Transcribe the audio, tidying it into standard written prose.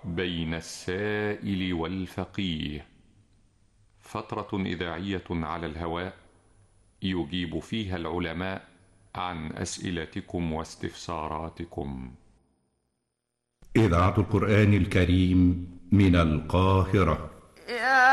بين السائل والفقيه، فترة إذاعية على الهواء يجيب فيها العلماء عن أسئلتكم واستفساراتكم. إذاعة القرآن الكريم من القاهرة.